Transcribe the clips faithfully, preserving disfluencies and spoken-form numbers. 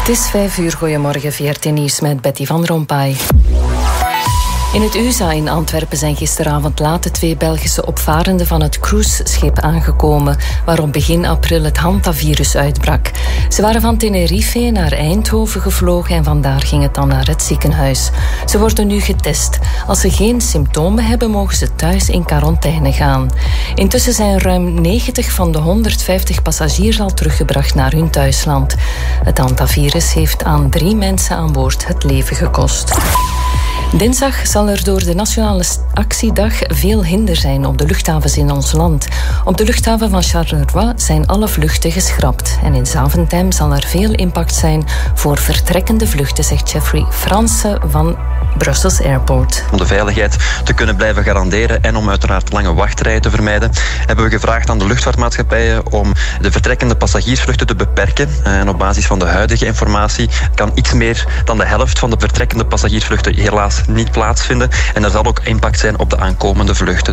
Het is vijf uur. Goedemorgen, V R T Nieuws met Betty van Rompuy. In het U S A in Antwerpen zijn gisteravond laat de twee Belgische opvarenden van het cruiseschip aangekomen, waarop begin april het hantavirus uitbrak. Ze waren van Tenerife naar Eindhoven gevlogen en vandaar ging het dan naar het ziekenhuis. Ze worden nu getest. Als ze geen symptomen hebben, mogen ze thuis in quarantaine gaan. Intussen zijn ruim negentig van de honderdvijftig passagiers al teruggebracht naar hun thuisland. Het hantavirus heeft aan drie mensen aan boord het leven gekost. Dinsdag zal er door de Nationale Actiedag veel hinder zijn op de luchthavens in ons land. Op de luchthaven van Charleroi zijn alle vluchten geschrapt. En in Zaventem zal er veel impact zijn voor vertrekkende vluchten, zegt Jeffrey Franse van Brussels Airport. Om de veiligheid te kunnen blijven garanderen en om uiteraard lange wachtrijen te vermijden, hebben we gevraagd aan de luchtvaartmaatschappijen om de vertrekkende passagiersvluchten te beperken. En op basis van de huidige informatie kan iets meer dan de helft van de vertrekkende passagiersvluchten helaas niet plaatsvinden. En er zal ook impact zijn op de aankomende vluchten.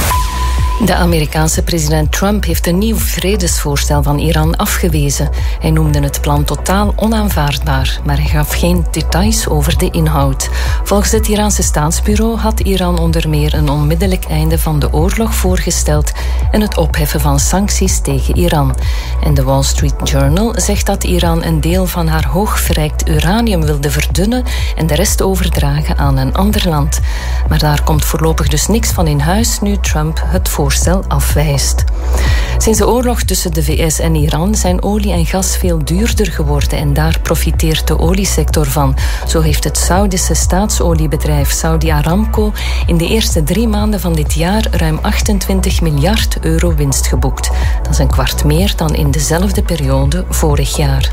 De Amerikaanse president Trump heeft een nieuw vredesvoorstel van Iran afgewezen. Hij noemde het plan totaal onaanvaardbaar, maar hij gaf geen details over de inhoud. Volgens het Iraanse staatsbureau had Iran onder meer een onmiddellijk einde van de oorlog voorgesteld en het opheffen van sancties tegen Iran. En de Wall Street Journal zegt dat Iran een deel van haar hoogverrijkt uranium wilde verdunnen en de rest overdragen aan een ander land. Maar daar komt voorlopig dus niks van in huis nu Trump het voorstel voorstel afwijst. Sinds de oorlog tussen de V S en Iran zijn olie en gas veel duurder geworden en daar profiteert de oliesector van. Zo heeft het Saudische staatsoliebedrijf Saudi Aramco in de eerste drie maanden van dit jaar ruim achtentwintig miljard euro winst geboekt. Dat is een kwart meer dan in dezelfde periode vorig jaar.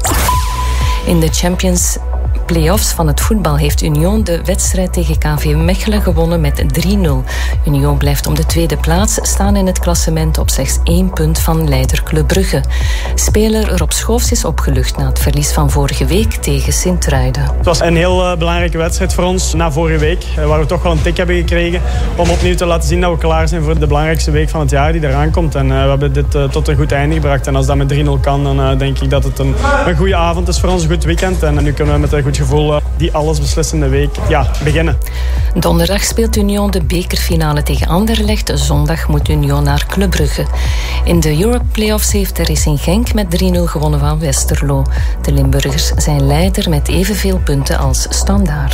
In de Champions Play-offs van het voetbal heeft Union de wedstrijd tegen K V Mechelen gewonnen met drie nul. Union blijft om de tweede plaats staan in het klassement op slechts één punt van leider Club Brugge. Speler Rob Schoofs is opgelucht na het verlies van vorige week tegen Sint-Truiden. Het was een heel uh, belangrijke wedstrijd voor ons na vorige week, uh, waar we toch wel een tik hebben gekregen om opnieuw te laten zien dat we klaar zijn voor de belangrijkste week van het jaar die eraan komt. En uh, we hebben dit uh, tot een goed einde gebracht. En als dat met drie nul kan, dan uh, denk ik dat het een, een goede avond is voor ons, een goed weekend. En uh, nu kunnen we met een goed gevoel uh, die allesbeslissende week ja, beginnen. Donderdag speelt Union de bekerfinale tegen Anderlecht. Zondag moet Union naar Club Brugge. In de Europe Playoffs heeft Racing Genk met drie nul gewonnen van Westerlo. De Limburgers zijn leider met evenveel punten als Standaard.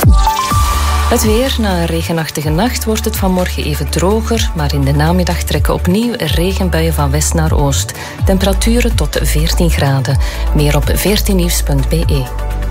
Het weer. Na een regenachtige nacht wordt het vanmorgen even droger, maar in de namiddag trekken opnieuw regenbuien van west naar oost. Temperaturen tot veertien graden. Meer op veertien nieuws punt b e.